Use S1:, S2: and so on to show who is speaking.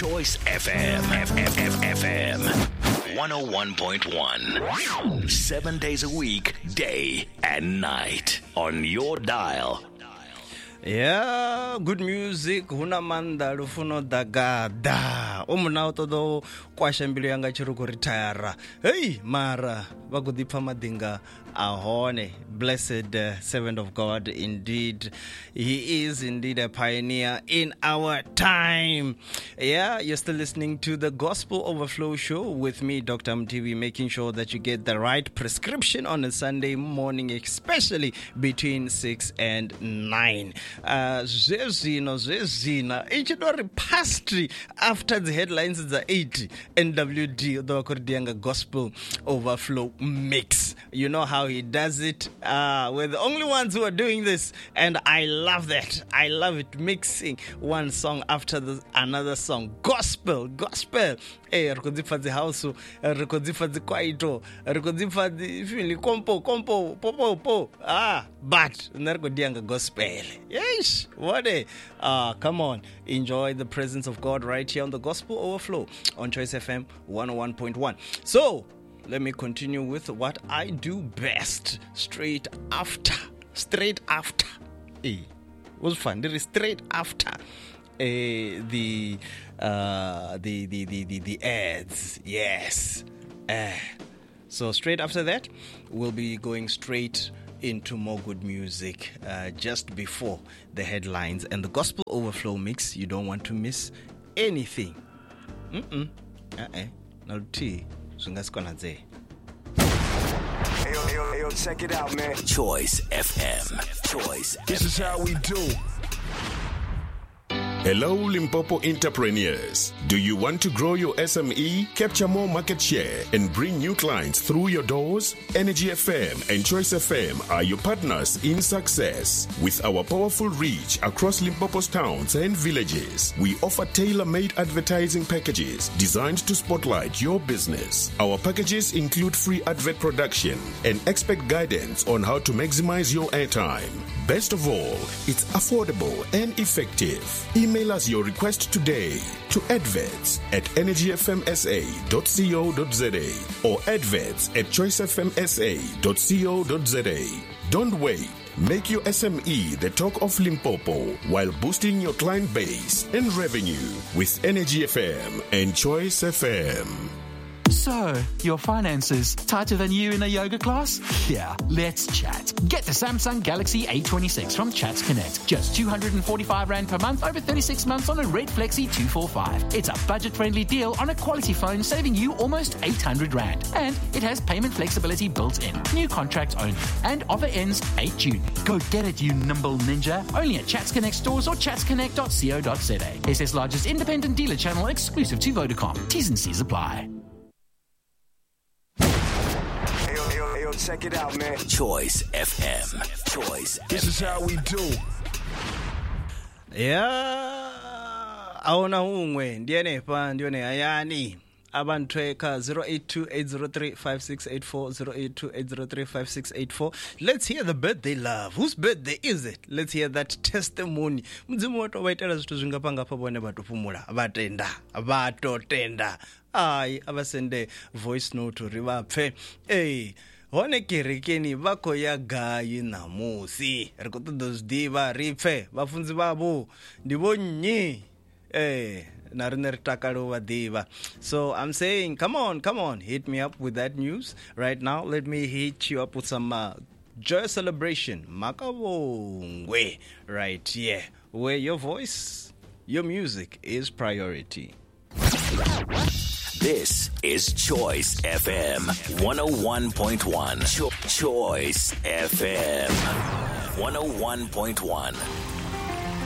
S1: Choice FM 101.1. 7 days a week, day and night on your dial.
S2: Yeah, good music hunamanda lufuno dagada umuna todo kwasha mbili yanga chiruko retire. Hey mara vakudipha madinga ahone. Blessed servant of God, indeed he is indeed a pioneer in our time. Yeah, you're still listening to the Gospel Overflow show with me, Dr. MTV, making sure that you get the right prescription on a Sunday morning, especially between 6 and 9. Zvezina ichidori pastry after the headlines is the 80 NWD the Kordianga Gospel Overflow mix. You know how he does it. We're the only ones who are doing this, and I love that. I love it, mixing one song after another song. Gospel. Rikodzifa the house, rikodzifa the kwaito, rikodzifa the family kompo po. But narikodianga gospel. Yes, what a come on, enjoy the presence of God right here on the Gospel Overflow on Choice FM 101.1. So let me continue with what I do best. Straight after. Was fun. There is straight after the ads. Yes. So straight after that, we'll be going straight into more good music just before the headlines and the Gospel Overflow mix. You don't want to miss anything. Now T.
S3: Hey, yo, check it out, man.
S1: Choice FM.
S3: This is how we do.
S4: Hello, Limpopo entrepreneurs. Do you want to grow your SME, capture more market share, and bring new clients through your doors? Energy FM and Choice FM are your partners in success. With our powerful reach across Limpopo's towns and villages, we offer tailor-made advertising packages designed to spotlight your business. Our packages include free advert production and expert guidance on how to maximize your airtime. Best of all, it's affordable and effective. Email us your request today to adverts@energyfmsa.co.za or adverts@choicefmsa.co.za. Don't wait. Make your SME the talk of Limpopo while boosting your client base and revenue with Energy FM and Choice FM.
S5: So, your finances tighter than you in a yoga class? Yeah, let's chat. Get the Samsung Galaxy A26 from Chats Connect. Just 245 Rand per month over 36 months on a Red Flexi 245. It's a budget-friendly deal on a quality phone, saving you almost 800 Rand. And it has payment flexibility built in. New contract only. And offer ends 8 June. Go get it, you nimble ninja. Only at Chats Connect stores or chatsconnect.co.za. SS largest independent dealer channel exclusive to Vodacom. T's and C's apply.
S3: Hey, yo, check it out, man.
S1: Choice FM.
S3: This is how we do.
S2: Yeah, aona umwe ndiyenepa ndione ayani abantweka 0828035684 Let's hear the birthday love. Whose birthday is it? Let's hear that testimony. Mudzimu wato waitela zvithu zvingapanga pa bone batopumula vatotenda ai avasende voice note uri vapfe hone kerekeni vako ya gayi namusi rikutodzdiva ripfe vafunzi vavo ndivo nyi so I'm saying, come on, hit me up with that news. Right now, let me hit you up with some joy celebration. Makabongwe, right here, where your voice, your music is priority.
S1: This is Choice FM 101.1. Choice FM 101.1.